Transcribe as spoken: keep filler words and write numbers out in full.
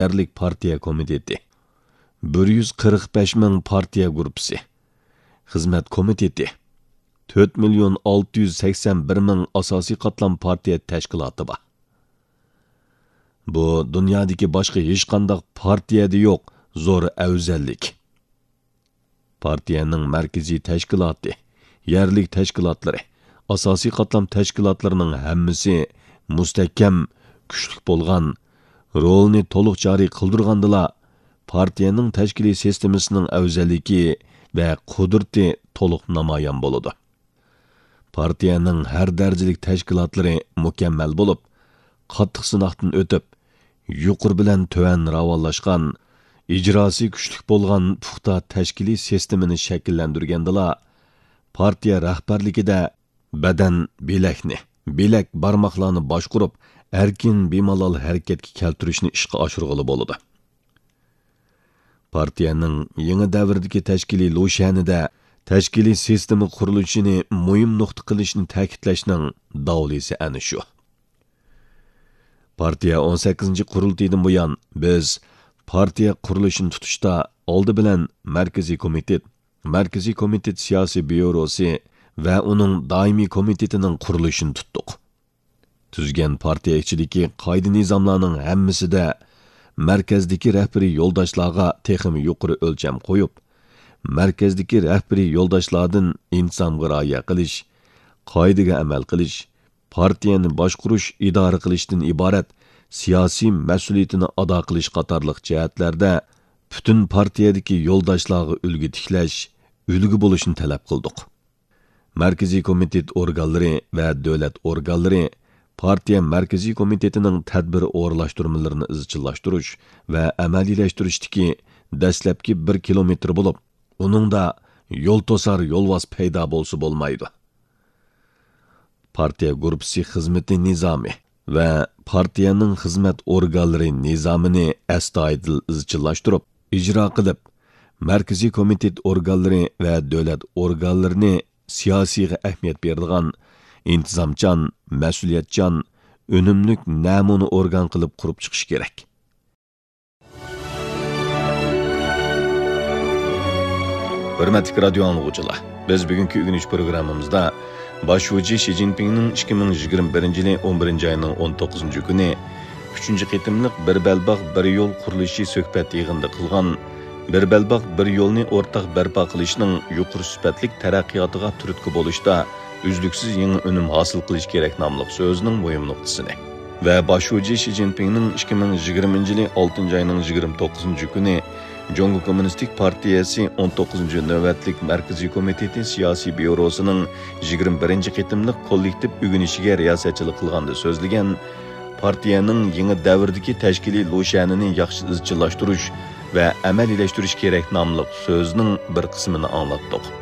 Yerlik Partiya Komiteti, bir yuz qirq besh ming partiya gruppasi, Xizmat Komiteti, to'rt million olti yuz sakson bir ming asosiy qatlam partiya tashkiloti bor. Bu dunyodagi boshqa hech qanday partiyada yo'q zo'r afzallik. Partiyaning markaziy tashkiloti, yerlik tashkilotlari, asosiy qatlam tashkilotlarining hammasi mustahkam, kuchli bo'lgan, rolni to'liq joriy qildirgandila partiyaning tashkiliy sistemasining afzalligi va qudrati to'liq namoyon bo'ladi. Partiyaning har darajalik tashkilotlari mukammal bo'lib, qattiq sinoqdan o'tib, yuqur bilan tuvan ravonlashgan, ijrosi kuchli bo'lgan puxta tashkiliy sistemini shakllantirgandila partiya rahbarligida badan bilakni, bilak barmoqlarni boshqurib, erkin bemalol harakatga keltirishni ishga oshirg'ili bo'ladi. Partiyaning yangi davrdagi tashkiliy lo'shanida tashkiliy sistema qurilishini muhim nuqta qilishni ta'kidlashning davlisi ana shu. Partiya o'n sakkizinchi qurultaydan buyon biz partiya qurilishini tutishda oldi bilan Markaziy komitet, Markaziy komitet siyosiy byurosi va uning doimiy komitetining qurilishini tutdik. Tuzgan partiya ichidagi qoida-nizomlarning hammasida markazdagi rahbariy yo'ldoshlarga texmi yuqori o'lcham qo'yib, markazdagi rahbariy yo'ldoshlardan insonga rioya qilish, qoidaga amal qilish, partiyani boshqarish, idora qilishdan iborat siyosiy mas'uliyatini ado qilish qatorliq jihatlarda butun partiyadagi yo'ldoshlarga ulgu tiklash, ulgu bo'lishni talab qildik. Markaziy komitet organlari va davlat organlari partiya markaziy komitetining tadbir o'rlashtirmalarini izchillashtirish va amaliylashtirish,dagi dastlabki bir kilometr bo'lib, uningda yo'l to'sar yo'lvos paydo bo'lsa bo'lmaydi. Partiya gruppasi xizmati nizomi va partiyaning xizmat organlari nizomini astoydil izchillashtirib, ijro qilib, markaziy komitet organlari va davlat organlarini siyosiyga ahamiyat beradigan intizomchan, mas'uliyatchan, unumlik namuna organ qilib qurib chiqish kerak. Hurmatli radio anglag'uchilar, biz bugungi o'rganish programmamizda Boshlovchi Xi Jinpingning ikki ming yigirma birinchi yil o'n birinchi oyning o'n to'qqizinchi kuni uchinchi qitimliq bir balbaq bir yo'l qurilishi suhbat yig'inida qilgan bir balbaq bir yo'lni o'rtaq barpo qilishning yuqori sifatlik taraqqiyotiga turtki bo'lishda uzluksiz yangi unum hosil qilish kerak nomli so'zining muhim nuqtasini va boshlovchi Xi Jinpingning ikki ming yigirmanchi yil oltinchi oyning yigirma to'qqizinchi kuni Jongo Kommunistik Partiyasi o'n to'qqizinchi navbatlik Markaziy komiteti siyosiy byurosining yigirma birinchi qitimliq kollektiv o'ginishiga riyosatchilik qilganda so'zlagan partiyaning yangi davrdagi tashkiliy lo'shanini yaxshi izchillashtirish va amaliylashtirish kerak nomli so'zning bir qismini anglatdik.